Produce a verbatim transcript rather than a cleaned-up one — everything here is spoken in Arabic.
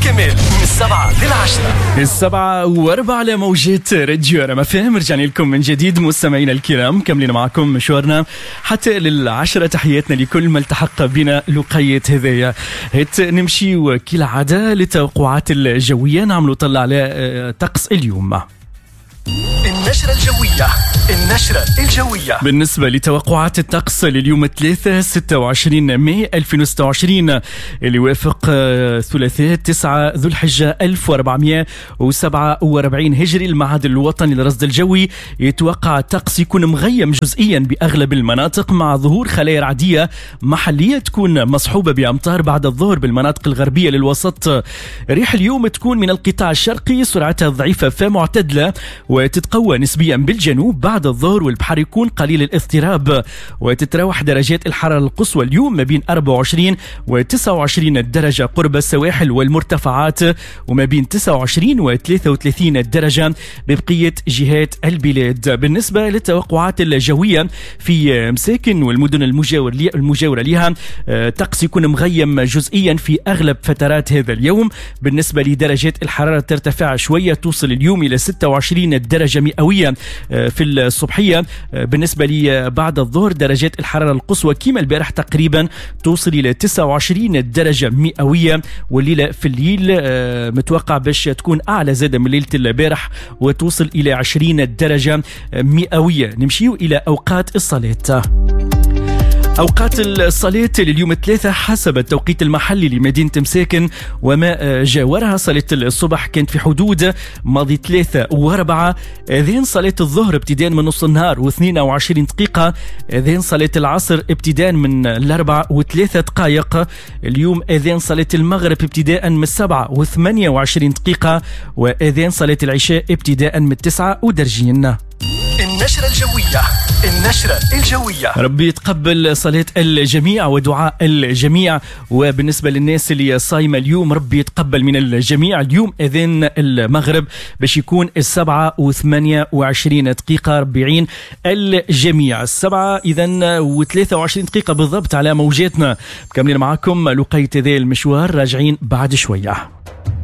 كامل من السبعة للعشرة. السبعة واربع على موجة راديو رما فهم. رجعنا لكم من جديد مستمعينا الكرام، كملين معكم مشوارنا حتى للعشرة. تحياتنا لكل ما التحق بنا لقية هذايا. هت نمشي وكالعادة للتوقعات الجوية، نعملوا طلع على طقس اليوم. النشرة الجوية النشرة الجوية بالنسبة لتوقعات الطقس لليوم الثلاثاء ستة وعشرين ماي ألفين وستة وعشرين اللي يوافق ثلاثاء تسعة ذو الحجة ألف وأربعمائة وسبعة وأربعين هجري. المعهد الوطني للرصد الجوي يتوقع الطقس يكون مغيم جزئيا بأغلب المناطق مع ظهور خلايا رعدية محلية تكون مصحوبة بأمطار بعد الظهر بالمناطق الغربية للوسط. ريح اليوم تكون من القطاع الشرقي سرعتها ضعيفة فمعتدلة وتتقوى نسبيا بالجنوب بعد الظهر، والبحر يكون قليل الاضطراب، وتتراوح درجات الحرارة القصوى اليوم ما بين أربعة وعشرين و تسعة وعشرين درجة قرب السواحل والمرتفعات، وما بين تسعة وعشرين و ثلاثة وثلاثين درجة ببقية جهات البلاد. بالنسبة للتوقعات الجوية في مساكن والمدن المجاور المجاورة لها، طقس يكون مغيم جزئيا في أغلب فترات هذا اليوم. بالنسبة لدرجات الحرارة ترتفع شوية، توصل اليوم إلى ستة وعشرين درجة مئوية في الصبحية. بالنسبة لي بعد الظهر درجات الحرارة القصوى كيما البارح تقريبا توصل إلى تسعة وعشرين درجة مئوية، والليلة في الليل متوقع باش تكون أعلى زادة من ليلة البارح وتوصل إلى عشرين درجة مئوية. نمشيو إلى أوقات الصلاة. أوقات الصلاة لليوم الثلاثاء حسب التوقيت المحلي لمدينة مساكن وما جاورها. صلاة الصبح كانت في حدود ماضي ثلاثة وأربعة، أذان صلاة الظهر ابتداء من نص النهار واثنين وعشرين دقيقة، أذان صلاة العصر ابتداء من الأربع وثلاثة دقائق. اليوم أذان صلاة المغرب ابتداء من السبعة وثمانية وعشرين دقيقة، وأذان صلاة العشاء ابتداء من التسعة ودرجين. النشرة الجوية النشرة الجوية. ربي يتقبل صلاة الجميع ودعاء الجميع، وبالنسبة للناس اللي صايمة اليوم ربي يتقبل من الجميع. اليوم أذان المغرب باش يكون السبعة وثمانية وعشرين دقيقة، ربيعين الجميع. السبعة إذن وثلاثة وعشرين دقيقة بالضبط على موجاتنا. مكملين معاكم لقيت ذا المشوار، راجعين بعد شوية.